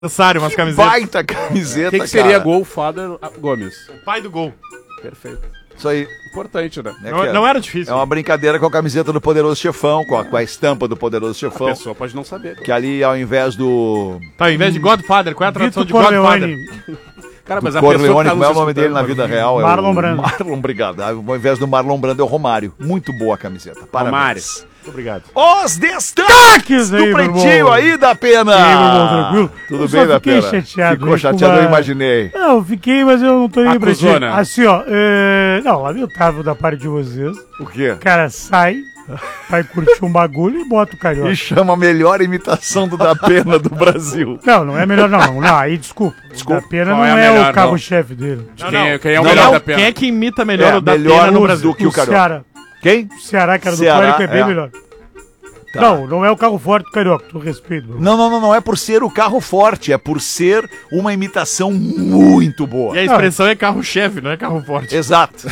Necessário umas camisetas. Baita camiseta, Quem que seria Gol Father Gomes? Pai do gol. Perfeito. Isso aí. Importante, né? Não era difícil. É uma brincadeira com a camiseta do Poderoso Chefão, com a estampa do Poderoso A Chefão. pessoa pode não saber. Que ali, ao invés do... Tá, ao invés de Godfather, qual é a tradução de Vitor Godfather? Corleone. Cara, mas do a pessoa que Corleone, tá como é o nos nome dele na escutando, vida real? É Marlon o Brando. Marlon, obrigado. Ao invés do Marlon Brando é o Romário. Muito boa a camiseta. Parabéns. Obrigado. Os destaques do aí, meu Pretinho irmão. aí da Pena. E aí, meu irmão, tranquilo? Tudo Eu bem, só da fiquei Pena? chateado, Ficou hein, chateado, com eu uma- imaginei. Não, eu fiquei, mas eu não tô nem pra ti. Acusou, né? Assim, ó, não, lamentável da parte de vocês. O quê? O cara sai, vai curtir um bagulho e bota o carioca. E chama a melhor imitação do da Pena do Brasil. Não é melhor não, aí desculpa. Desculpa. Da Pena Qual não é a é melhor, o carro-chefe dele. Quem é o Não, melhor não. da pena? Quem é que imita melhor É, o da melhor Pena no do Brasil? que o Carioca. Ceará. Quem? O Ceará, que era do Ceará, Córica, é bem é. melhor. Tá. Não é o carro forte do carioca, tu respeito. Meu. Não é por ser o carro forte, é por ser uma imitação muito boa. E a expressão é carro-chefe, não é carro forte. Exato.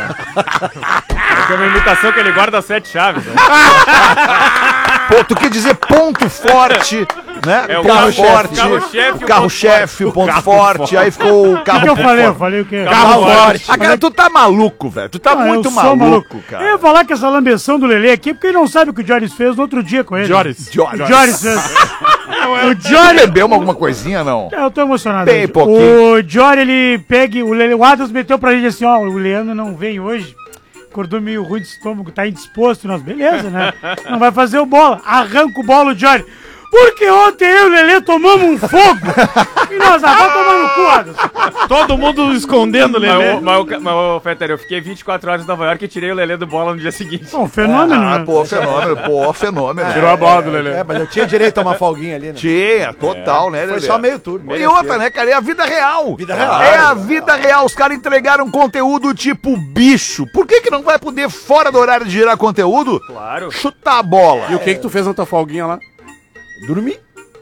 Tem uma imitação que ele guarda 7 chaves. Né? Pô, tu quer dizer ponto forte, né? É o ponto carro-chefe. forte. Carro-chefe, o Carro-chefe, o ponto forte. Aí ficou o O carro que eu falei? Eu forte. falei o quê? Carro forte. Ah, cara, tu tá maluco, velho. Tu tá Ah, muito eu sou maluco, Eu cara. ia falar que essa lambeção do Lelê aqui, porque ele não sabe o que o Joris fez no outro dia com ele. Joris. O Joris fez. O Tu Joris... bebeu alguma coisinha, não? Eu tô emocionado. Bem hoje. pouquinho. O Jory, ele pega. O Adams meteu pra gente assim: ó, o Leandro não vem hoje. Acordou meio ruim de estômago, tá indisposto. Nós, beleza, né? Não vai fazer o bola. Arranca o bola, o Jory. Porque ontem eu e o Lelê tomamos um fogo. E nós, vamos tomar no cu, Adams. Todo mundo escondendo o Lelê. Mas, Fetter, eu fiquei 24 horas em Nova York e tirei o Lelê do bola no dia seguinte. Bom, fenômeno, Ah, né? pô, fenômeno. Tirou a bola do Lelê. É, mas eu tinha direito a uma folguinha ali, né? Tinha, total, né, Foi Lelê? só meio turno. E outra, né, cara? É a vida real. Vida real. É a vida real. Os caras entregaram conteúdo tipo bicho. Por que não vai poder, fora do horário de gerar conteúdo, Claro. chutar a bola? E o que tu fez na tua folguinha lá? Dormi.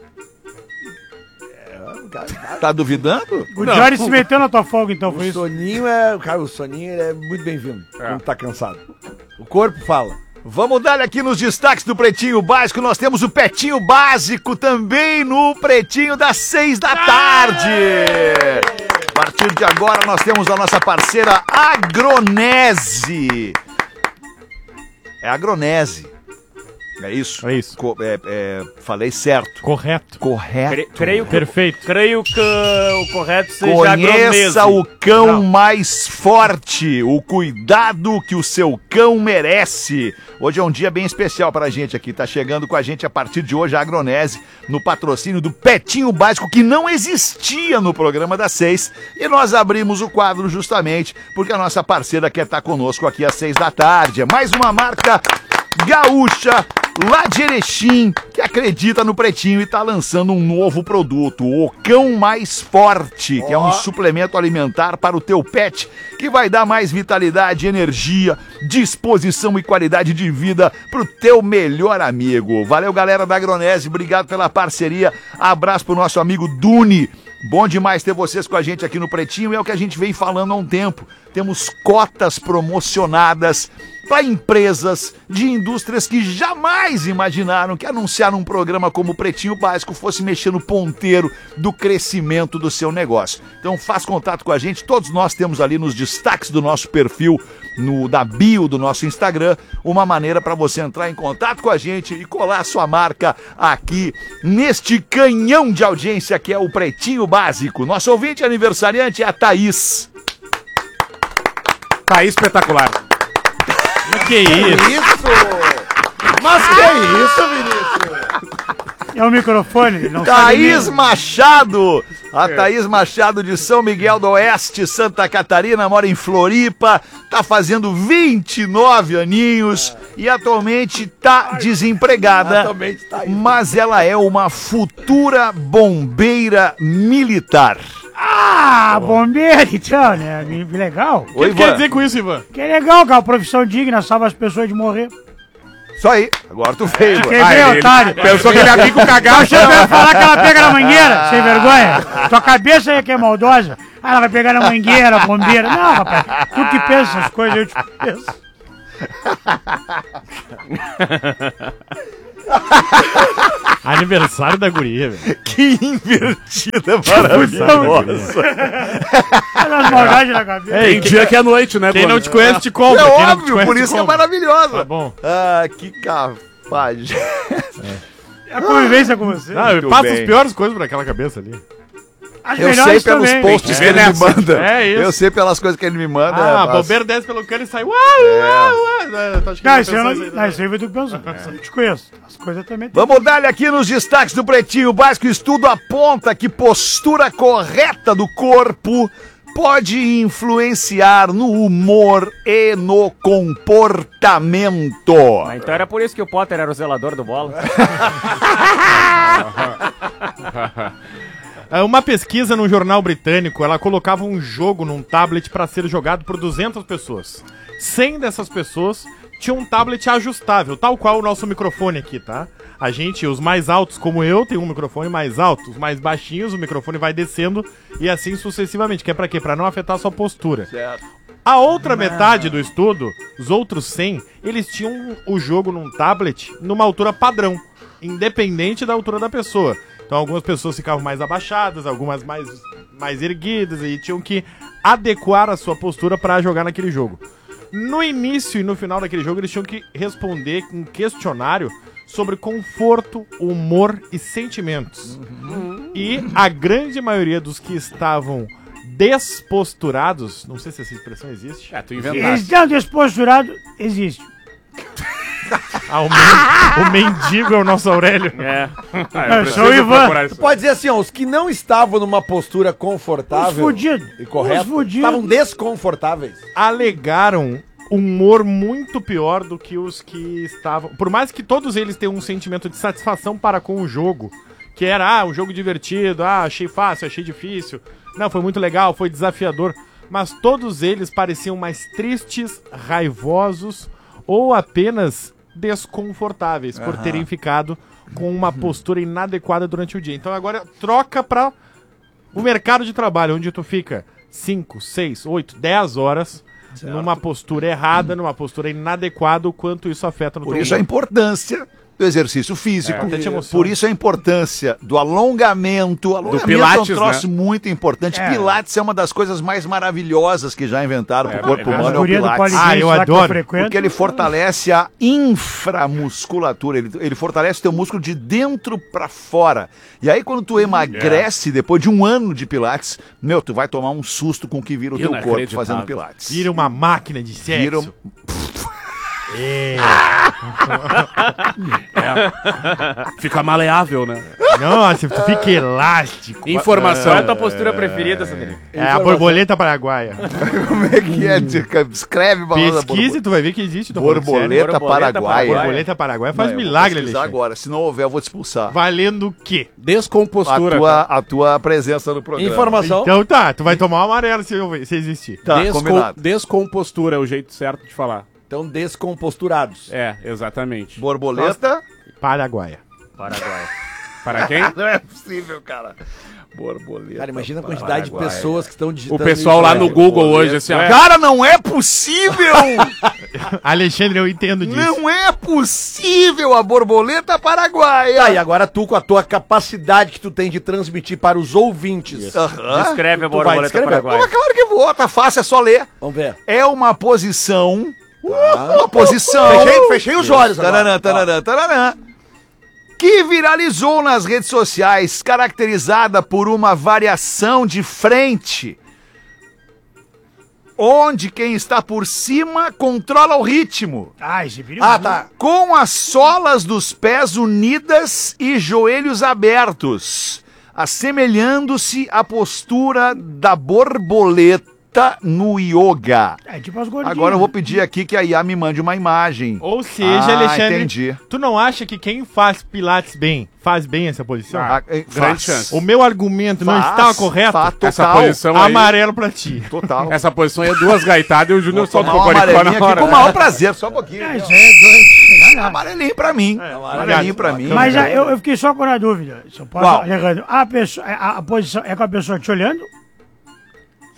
Tá duvidando? O Jory se meteu na tua folga, então, foi O isso? soninho é. Cara, o soninho é muito bem-vindo quando tá cansado. O corpo fala. Vamos dar aqui nos destaques do Pretinho Básico. Nós temos o Pretinho Básico também no Pretinho das 6 da tarde. A partir de agora nós temos a nossa parceira Agronese. É Agronese. É isso? É isso. Falei certo. Correto. Correto. Creio que Perfeito. o correto seja Conheça agronese. o cão mais forte, o cuidado que o seu cão merece. Hoje é um dia bem especial pra gente aqui. Tá chegando com a gente a partir de hoje a Agronese, no patrocínio do Pretinho Básico, que não existia no programa das 6. E nós abrimos o quadro justamente porque a nossa parceira quer estar conosco aqui às 6 da tarde. É mais uma marca gaúcha lá de Erechim, que acredita no Pretinho e tá lançando um novo produto, o Cão Mais Forte, que é um suplemento alimentar para o teu pet, que vai dar mais vitalidade, energia, disposição e qualidade de vida pro teu melhor amigo. Valeu, galera da Agronese, obrigado pela parceria, abraço pro nosso amigo Duni. Bom demais ter vocês com a gente aqui no Pretinho, é o que a gente vem falando há um tempo. Temos cotas promocionadas para empresas de indústrias que jamais imaginaram que anunciar um programa como o Pretinho Básico fosse mexer no ponteiro do crescimento do seu negócio. Então faz contato com a gente, todos nós temos ali nos destaques do nosso perfil, da bio do nosso Instagram, uma maneira para você entrar em contato com a gente e colar sua marca aqui neste canhão de audiência que é o Pretinho Básico. Nosso ouvinte aniversariante é a Thaís. Tá espetacular. Que isso? Isso! Mas que isso, Vinícius? É o microfone, ele não Thaís sabe Machado, a Thaís Machado de São Miguel do Oeste, Santa Catarina, mora em Floripa, tá fazendo 29 aninhos e atualmente tá desempregada, Atualmente tá aí. mas ela é uma futura bombeira militar. Ah, bombeiro, então, né? Legal. O que tu quer dizer com isso, Ivan? Que é legal, cara, profissão digna, salva as pessoas de morrer. Isso aí, agora tu veio. Ivan. Quem vem, otário? Pensou que ele ia vir com cagado. Achei que eu ia falar que ela pega na mangueira, sem vergonha. Tua cabeça aí que é maldosa. Ah, ela vai pegar na mangueira, bombeira. Não, rapaz, tu que pensa essas coisas, eu te penso. Aniversário da guria, velho. Que invertida maravilhosa. As maldades na cabeça. Ei, Tem dia que é noite, né, Quem Bola? não te conhece te compra. É quem não te óbvio, conhece, por te isso que é compra. maravilhosa. Tá bom. Ah, que cafagem. A convivência com você. Ah, Muito passa bem. as piores coisas por aquela cabeça ali. As Eu sei melhores pelos também. posts que ele me nessa. manda. É isso. Eu sei pelas coisas que ele me manda. Ah, as- bobeira desce pelo cano e sai. Uau, uau, uau. Tá, acho que Não, eu isso vou eu pensar não. isso Não, aí. isso aí vai tu pensando. Eu te conheço. As coisas também tem. Vamos dar-lhe aqui nos destaques do Pretinho Básico. Estudo aponta que postura correta do corpo pode influenciar no humor e no comportamento. Ah, então era por isso que o Potter era o zelador do bola. Uma pesquisa num jornal britânico, ela colocava um jogo num tablet para ser jogado por 200 pessoas. 100 dessas pessoas tinham um tablet ajustável, tal qual o nosso microfone aqui, tá? A gente, os mais altos, como eu, tem um microfone mais alto. Os mais baixinhos, o microfone vai descendo e assim sucessivamente. Que é pra quê? Pra não afetar a sua postura. Certo. A outra metade do estudo, os outros 100, eles tinham o jogo num tablet numa altura padrão, independente da altura da pessoa. Então algumas pessoas ficavam mais abaixadas, algumas mais erguidas e tinham que adequar a sua postura para jogar naquele jogo. No início e no final daquele jogo, eles tinham que responder um questionário sobre conforto, humor e sentimentos. E a grande maioria dos que estavam desposturados, não sei se essa expressão existe. É, tu Eles inventaste. estão desposturados, existe. O mendigo é o nosso Aurélio. É. Ah, Eu sou o Ivan. procurar isso. Pode dizer assim, ó, os que não estavam numa postura Os confortável fudidos. e correta, Os fudidos. estavam desconfortáveis. Alegaram humor muito pior do que os que estavam... Por mais que todos eles tenham um sentimento de satisfação para com o jogo, que era, um jogo divertido, achei fácil, achei difícil, não, foi muito legal, foi desafiador, mas todos eles pareciam mais tristes, raivosos ou apenas desconfortáveis por terem ficado com uma postura inadequada durante o dia. Então agora troca para o mercado de trabalho, onde tu fica 5, 6, 8, 10 horas numa postura errada, numa postura inadequada, o quanto isso afeta no Por teu isso a humor. importância do exercício físico. até te emociona. Por isso a importância do alongamento. Alongamento Pilates, é um troço né? muito importante. Pilates é uma das coisas mais maravilhosas que já inventaram pro corpo verdade. humano, é o Guria do Pilates. Polidense eu lá que adoro, frequento. Porque ele fortalece a inframusculatura, ele fortalece o teu músculo de dentro pra fora. E aí quando tu emagrece, depois de um ano de Pilates, meu, tu vai tomar um susto com o que vira o teu corpo Inacreditável. fazendo Pilates. Vira uma máquina de sexo. Vira um- Fica maleável, né? Nossa, tu fica elástico. Informação. Qual é a tua postura preferida, Sandrinho? É a borboleta paraguaia. Como é que é? Escreve uma Pesquise, tu vai ver que existe. tô falando sério. borboleta Borboleta paraguaia. Borboleta paraguaia faz Não, eu vou milagre, pesquisar Alexandre. agora. Se não houver, eu vou te expulsar. Valendo o quê? Descompostura. A tua presença no programa. Informação. Então tá, tu vai tomar um amarelo se existir. Tá, combinado. Descompostura é o jeito certo de falar. Então, descomposturados. É, exatamente. Borboleta? Paraguaia. Paraguai. Para quem? Não é possível, cara. Borboleta. Cara, imagina a quantidade de pessoas que estão O digitando pessoal isso, lá né? no Google hoje, assim, ó. Cara, não é possível! Alexandre, eu entendo disso. Não é possível a borboleta paraguaia! Tá, e agora tu, com a tua capacidade que tu tem de transmitir para os ouvintes. Aham. Descreve a Tu vai borboleta descrever. paraguaia. Mas claro que vou, tá fácil, é só ler. Vamos ver. É uma posição. Uma posição. Fechei os olhos agora. Taranã, taranã, taranã. Que viralizou nas redes sociais, caracterizada por uma variação de frente, onde quem está por cima controla o ritmo, Ah, esse é perigoso. Ah, tá. com as solas dos pés unidas e joelhos abertos, assemelhando-se à postura da borboleta no yoga. É tipo as gordinhas. Agora eu vou pedir aqui que a Iá me mande uma imagem. Ou seja, Alexandre, entendi. tu não acha que quem faz pilates bem, faz bem essa posição? grande chance. O meu argumento não estava correto? Total. Essa posição aí, Amarelo pra ti. Total. essa posição aí é duas gaitadas e o Júnior Vou solta tomar o uma cocoricó amarelinha na aqui hora. com o maior prazer, só um pouquinho. Ah, isso aí é doido. Amarelinho pra mim. Amarelinho pra mim. Mas eu fiquei só com a dúvida. Se eu posso, Qual? Alejandro, a posição é com a pessoa te olhando?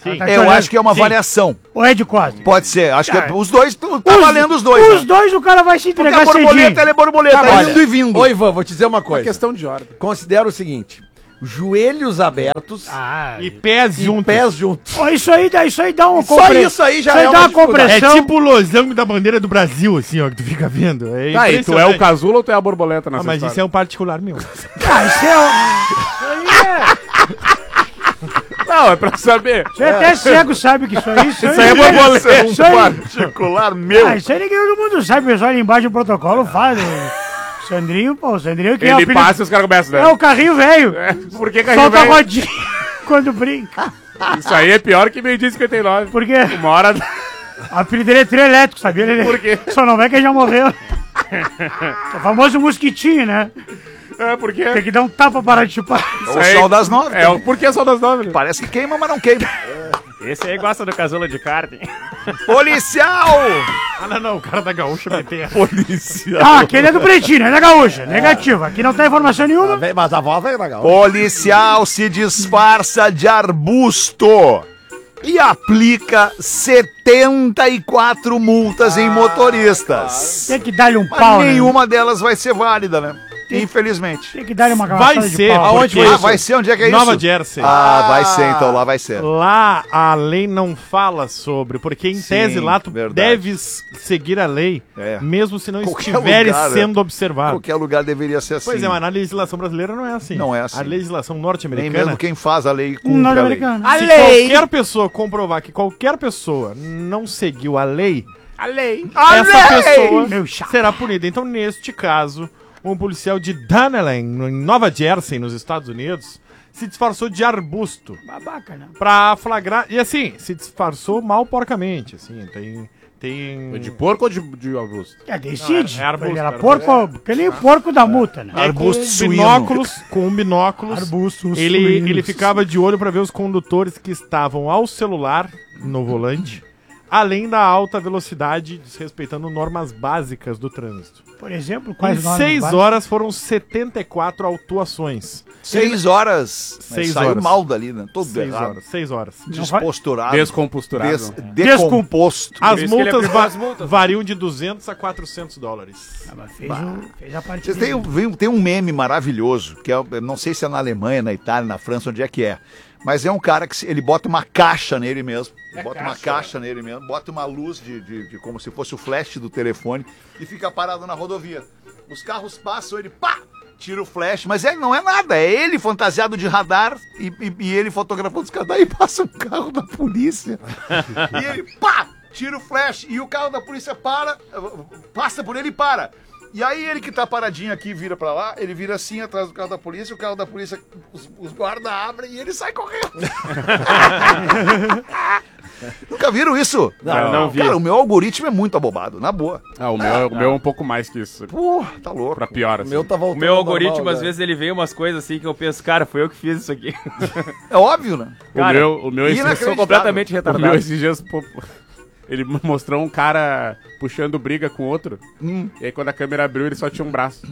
Sim. Tá te Eu olhando. acho que é uma Sim. variação. Ou é de costas? Pode ser. Acho que os dois, tá valendo os dois. Os né? dois o cara vai se Porque entregar a borboleta, cedinho. ela é borboleta, Olha, indo e vindo. Ô, Ivan, vou te dizer uma coisa. Questão de ordem. Considera o seguinte: joelhos abertos Ah, E pés e juntos. pés juntos. ó, isso aí dá uma Só isso aí já isso aí é dá uma uma dificuldade. É compressão. tipo o losango da bandeira do Brasil, assim, ó, que tu fica vendo. É Tá, e tu é o impressionante. casulo ou tu é a borboleta nessa Mas isso história? é um particular meu. Ah, isso aí é... Não, é pra saber. Você até cego sabe que isso aí... Isso Isso aí é borboleta. Isso aí... Particular meu. Ah, isso aí ninguém todo mundo sabe, o pessoal ali embaixo do protocolo faz. O Sandrinho, pô, o Sandrinho que é o Ele apelido- passa e os caras começam, É né? o carrinho velho. Por que carrinho Solta a velho? rodinha quando brinca. Isso aí é pior que meio dia 59. Por quê? Uma hora... O apelido dele é trio elétrico, sabia? Ele... Por quê? Só não é que ele já morreu. É o famoso mosquitinho, né? É, por quê? Tem que dar um tapa para parar de chupar. É o sol das 9. É, por que só das 9? Parece que queima, mas não queima. Esse aí gosta do casulo de karting. Policial! Ah, não, o cara da gaúcha vai ter. Policial. Ah, aquele é do pretinho, é da gaúcha. Negativo. Aqui não tem informação nenhuma. Mas a voz é legal. Policial se disfarça de arbusto e aplica 74 multas em motoristas. Tem que dar-lhe um Mas pau, né? nenhuma delas vai ser válida, né? Infelizmente. Tem que dar-lhe uma Vai cavaçada de ser, pau. aonde Ah, vai ser? Onde é que é Nova isso? Jersey. Ah, vai ser então, lá vai ser. Lá a lei não fala sobre, porque em Sim, tese lá tu verdade. deves seguir a lei, É. mesmo se não Qualquer estiveres lugar, né? sendo observado. Qualquer lugar deveria ser assim. Pois é, mas na legislação brasileira não é assim. Não é assim. A legislação Nem norte-americana, mesmo quem faz a lei cumpre a lei. Norte-americano. se qualquer pessoa comprovar que qualquer pessoa não seguiu a lei, A lei. essa pessoa Meu chato. será punida. Então, neste caso, um policial de Dunedin, em Nova Jersey, nos Estados Unidos, se disfarçou de arbusto Babaca, né? pra flagrar. E assim, se disfarçou mal porcamente. Assim, tem. De porco ou de arbusto? É, decide. Não, é arbusto, Ele era era porco, que nem o porco da multa, né? Arbusto com suíno. binóculos, com binóculos. Arbustos Ele suínos. ficava de olho pra ver os condutores que estavam ao celular no volante, além da alta velocidade, desrespeitando normas básicas do trânsito. Por exemplo, Em quais nomes 6 básicos? horas foram 74 autuações. 6 horas. Mas 6 saiu horas. mal dali, né? Todo 6 errado. horas. 6 horas. Desposturado. Descomposturado. Decomposto. As isso que ele multas, aplicou as multas. variam de 200 a 400 dólares. Ah, mas fez a parte Vocês dele. tem um meme maravilhoso, que é, eu não sei se é na Alemanha, na Itália, na França, onde é que é. Mas é um cara que ele bota uma caixa nele mesmo. Bota uma caixa nele mesmo, bota uma luz de como se fosse o flash do telefone e fica parado na rodovia. Os carros passam, ele pá! Tira o flash, mas ele não é nada, é ele fantasiado de radar e ele fotografando os caras. Daí passa um carro da polícia e ele pá! Tira o flash e o carro da polícia passa por ele e para. E aí ele que tá paradinho aqui, vira pra lá, ele vira assim atrás do carro da polícia, o carro da polícia, os guardas abrem e ele sai correndo. Nunca viram isso? Não vi. Cara, o meu algoritmo é muito abobado, na boa. Ah, o meu é um pouco mais que isso. Pô, tá louco. Pra pior, O assim. meu tá O voltando. meu ao algoritmo, normal, às né? vezes, ele vê umas coisas assim que eu penso, cara, foi eu que fiz isso aqui. É óbvio, né? Cara, o meu e esses, na- Sou completamente o meu retardado. esses dias, pô, ele mostrou um cara puxando briga com outro. E aí quando a câmera abriu, ele só tinha um braço.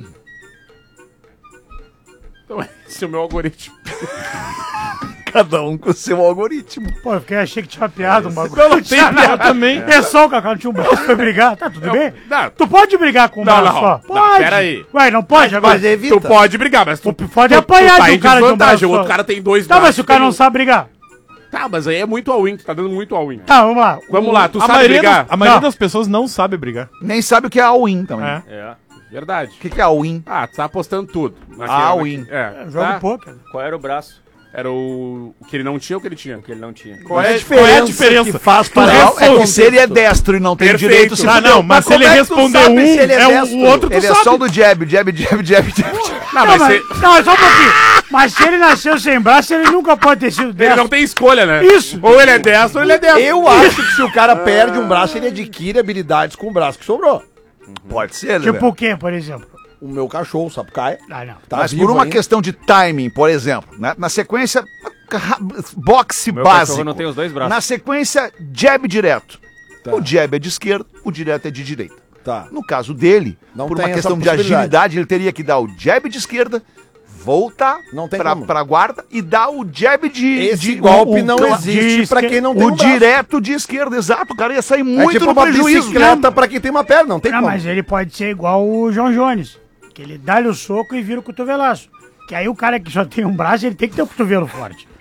Então esse é o meu algoritmo. Cada um com o seu algoritmo. Pô, eu achei que tinha piada, um bagulho. Não tem piada também. É só o Cacau, não tinha um braço pra brigar. Tá tudo bem? Não. Tu pode brigar com um Não, braço não. só? Não, Pode. pera aí. Ué, não pode agora? Mas evita. Tu pode brigar, mas tu Pode apanhar tá de em um cara de um braço desvantagem. O outro só. cara tem dois Tá, mas braços. se o cara tem não sabe brigar. Tá, mas aí é muito all-in. Tu tá dando muito all-in. Tá, vamos lá. Vamos lá, tu A sabe maioria, brigar? a maioria Não. das pessoas não sabe brigar. Nem sabe o que é all-in também. É. É. Verdade. O que é all-in? Ah, tu tá apostando tudo. All-in. É, Joga tá? um pouco. Qual era o braço? Era o que ele não tinha ou o que ele tinha? Que ele não tinha. Qual é a diferença diferença? que faz para Não, é esse que se ele é destro e não tem Perfeito. direito... se Ah, fudeu. não, mas se ele como é que tu responder sabe um, se ele é o destro? outro tu Ele é sabe. só do jab. Não, Não, mas mas, não, só um pouquinho. Mas se ele nasceu sem braço, ele nunca pode ter sido ele destro. não tem escolha, né? Isso. Ou ele é destro ou ele é destro. Eu acho que se o cara perde um braço, ele adquire habilidades com o braço que sobrou. Pode ser, né? Tipo o quê, por exemplo? O meu cachorro, o Sapucaia, Ah, não. tá Mas vivo por uma ainda. questão de timing, por exemplo, né? Na sequência, boxe Meu básico. cachorro não tem os dois braços. Na sequência, jab direto. O jab é de esquerda, o direto é de direita. Tá. No caso dele, Não por tem uma essa questão de possibilidade. agilidade, ele teria que dar o jab de esquerda, volta Não tem pra, como. pra guarda e dá o jab de... Esse golpe não existe pra quem não tem O um braço. direto de esquerda, exato. O cara ia sair É muito tipo no uma prejuízo. bicicleta pra quem tem uma perna, não tem Não, como. mas ele pode ser igual o João Jones, que ele dá-lhe o soco e vira o cotovelaço. Que aí o cara que só tem um braço, ele tem que ter o cotovelo forte.